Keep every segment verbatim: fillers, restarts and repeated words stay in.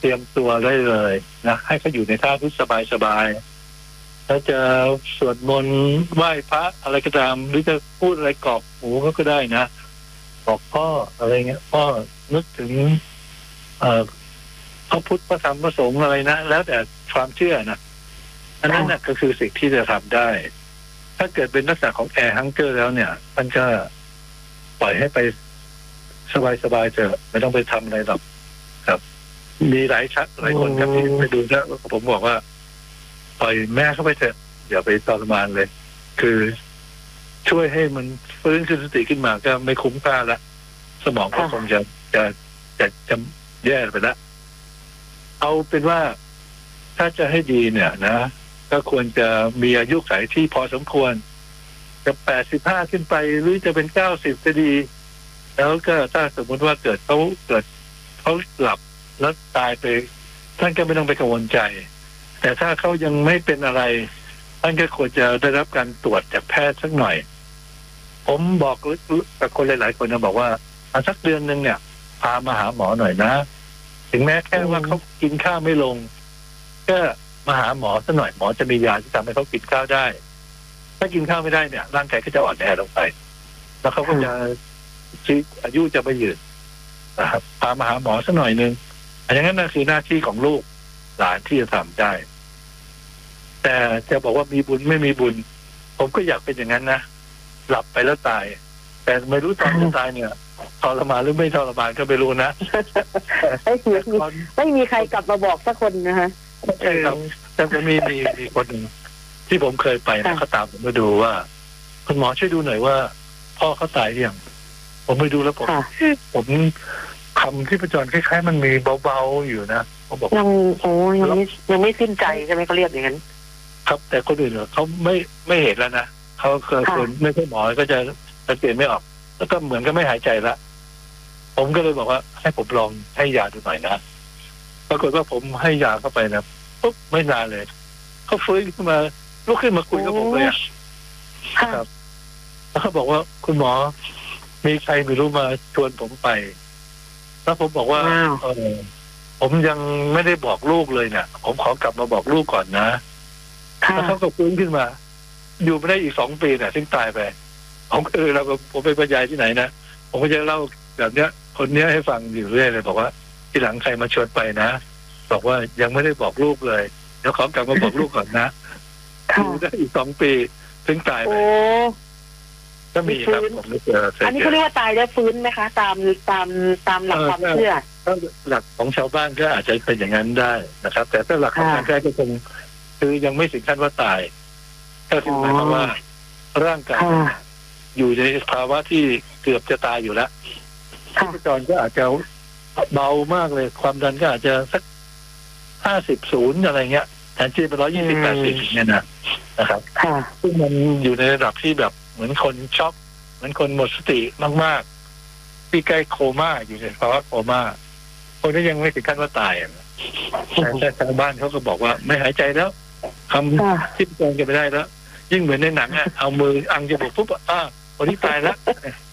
รียมตัวได้เลยนะให้เขาอยู่ในท่าที่สบายๆแล้วจะสวดมนต์ไหว้พระอะไรก็ตามหรือจะพูดอะไรกรอกหูเขาก็ได้นะบอกพ่ออะไรเงี้ยพ่อนึกถึงเอ่อพระพุทธพระธรรมพระสงฆ์อะไรนะแล้วแต่ความเชื่อนะอันนั้นน่ะก็คือสิ่งที่จะทำได้ถ้าเกิดเป็นลักษณะของแอร์ฮังเกอร์แล้วเนี่ยมันก็ปล่อยให้ไปสบายๆเถอะไม่ต้องไปทำอะไรหรอกครับมีหลายชักหลายคนครับที่ไปดูแล้วผมบอกว่าปล่อยแม่เข้าไปเถอะอย่าไปทรมานเลย คือช่วยให้มันฟื้นคืนสติขึ้นมาก็ไม่คุ้มค่าละสมองก็คงจะจะจะจะแย่ไปละเอาเป็นว่าถ้าจะให้ดีเนี่ยนะก็ควรจะมีอายุขัยที่พอสมควรจะแปดสิบห้าขึ้นไปหรือจะเป็นเก้าสิบก็ดีแล้วก็ถ้าสมมติว่าเกิดเขาเกิดเขาหลับแล้วตายไปท่านก็ไม่ต้องไปกังวลใจแต่ถ้าเขายังไม่เป็นอะไรท่านก็ควรจะได้รับการตรวจจากแพทย์สักหน่อยผมบอกกับคนหลายๆคนนะบอกว่าสักเดือนนึงเนี่ยพามาหาหมอหน่อยนะถึงแม้แค่ว่าเขากินข้าวไม่ลงก็มาหาหมอสักหน่อยหมอจะมียาที่ทำให้เขากินข้าวได้ถ้ากินข้าวไม่ได้เนี่ยร่างกายก็จะอ่อนแอลงไปแล้วเขาก็จะชีวิตอายุจะไม่ยืนนะครับพามาหาหมอสักหน่อยนึงอันนั้นนั่นคือหน้าที่ของลูกหลานที่จะทำได้แต่จะบอกว่ามีบุญไม่มีบุญผมก็อยากเป็นอย่างนั้นนะหลับไปแล้วตายแต่ไม่รู้ตอนจะตายเนี่ยทรมานหรือไม่ทรมานก็ไม่รู้นะไม่มีไม่มีใครกลับมาบอกสักคนนะคะใช่ครับแต่จะมีมีมีคนหนึ่งที่ผมเคยไปนะเขาตามผมมาดูว่าคุณหมอช่วยดูหน่อยว่าพ่อเขาตายหรือยังผมไปดูแล้วผมผมคำที่ประจรคล้ายๆมันมีเบาๆอยู่นะเขาบอกยังโอ้ยังไม่ยังไม่สิ้นใจใช่ไหมเขาเรียกอย่างนั้นครับแต่คนอื่นเขาไม่ไม่เห็นแล้วนะเขาเคยคนไม่ใช่หมอก็จะสังเกตไม่ออกแล้วก็เหมือนก็ไม่หายใจละผมก็เลยบอกว่าให้ผมลองให้ยาดูหน่อยนะปรากฏว่าผมให้ยาเข้าไปนะปุ๊บไม่นานเลยเขาฟื้นขึ้นมาลุกขึ้นมาคุยกับผมเลยครับแล้วเขาบอกว่าคุณหมอมีใครไม่รู้มาชวนผมไปแล้วผมบอกว่าเออผมยังไม่ได้บอกลูกเลยเนี่ยผมขอกลับมาบอกลูกก่อนนะแล้วเขาก็ฟื้นขึ้นมาอยู่ไม่ได้อีกสองปีเนี่ยถึงตายไปผมเออเราก็ผมไปบรรยายที่ไหนนะผมก็จะเล่าแบบเนี้ยคนเนี้ยให้ฟังอยู่เรื่อยเลยบอกว่าที่หลังใครมาชวนไปนะบอกว่ายังไม่ได้บอกลูกเลยเดี๋ยวขอกลับมาบอกลูกก่อนนะอยู่ได้อีกสองปีถึงตายไปก็มีครับผมไม่เจออันนี้เขาเรียกว่าตายแล้วฟื้นไหมคะตามตามตามหลักความเชื่อหลักของชาวบ้านก็อาจจะเป็นอย่างนั้นได้นะครับแต่ถ้าหลักของการแพทย์ก็คงคือยังไม่ถึงขั้นว่าตายก็คือหมายความว่าร่างกายอยู่ในภาวะที่เกือบจะตายอยู่แล้วชีพจรก็อาจจะเบามากเลยความดันก็อาจจะสักห้าสิบศูนย์อะไรเงี้ยแทนที่เป็นร้อยยี่สิบแปดสิบเนี่ยนะนะครับซึ่งมันอยู่ในระดับที่แบบเหมือนคนช็อกเหมือนคนหมดสติมากๆที่ใกล้โคม่าอยู่ในภาวะโคม่าคนนี้ยังไม่ถึงขั้นว่าตายแต่ชาวบ้านเขาก็บอกว่าไม่หายใจแล้วคำที่จรกันไปได้แล้วยิ่งเหมือนในหนังอ่ะเอามืออังจมูกปุ๊บอ่ะคนนี้ตายแล้ว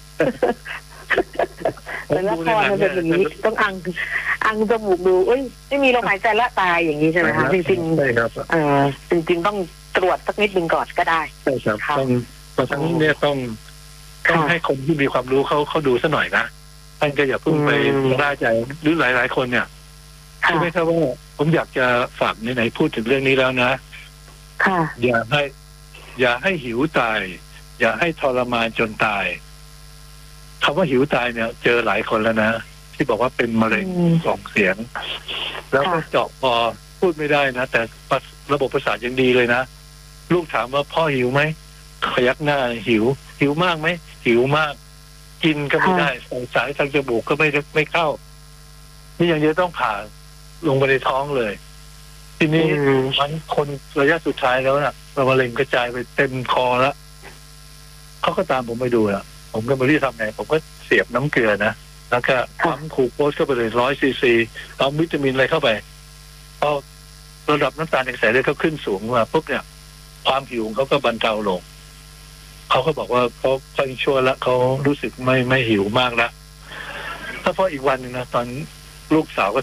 แต่ละครมันเป็นอย่างนี้ต้องอังอังจมูกดูเอ้ยไม่มีลมหายใจละตายอย่างนี้ใช่ไหมคะจริงๆใช่ครับเออจริงๆต้องตรวจสักนิดนึงก่อนก็ได้ใช่ครับต้องเพราะฉะนั้นเนี่ยต้องต้องให้คนที่มีความรู้เขาเขาดูซะหน่อยนะท่านก็อย่าเพิ่งไปร่าใจหรือหลายๆคนเนี่ยใช่ไหมครับว่าผมอยากจะฝากไหนๆพูดถึงเรื่องนี้แล้วนะอย่าให้อย่าให้หิวตายอย่าให้ทรมานจนตายคำว่าหิวตายเนี่ยเจอหลายคนแล้วนะที่บอกว่าเป็นมะเร็งกล่องเสียงแล้วก็เจาะคอพูดไม่ได้นะแต่ระบบประสาทยังดีเลยนะลูกถามว่าพ่อหิวไหมขยักหน้าหิวหิวมากไหมหิวมากกินก็ไม่ได้สายทางจมูกก็ไม่ไม่เข้านี่ยังจะต้องผ่าลงไปในท้องเลยทีนี้มันคนระยะสุดท้ายแล้วนะมะเร็งกระจายไปเต็มคอแล้วเขาก็ตามผมไปดูอ่ะผมก็ไม่รู้ทำไงผมก็เสียบน้ำเกลือนะแล้วก็ปั๊มคูโคสเข้าไปเลยร้อยซีซีเอาวิตามินอะไรเข้าไปพอระดับน้ำตาลในกระแสเลือดเขาขึ้นสูงมาปุ๊บเนี่ยความหิวเขาก็บรรเทาลงเขาก็บอกว่าเขาค่อยชั่วละเขารู้สึกไม่ไม่หิวมากแล้วถ้าพออีกวันนึงนะตอนลูกสาวก็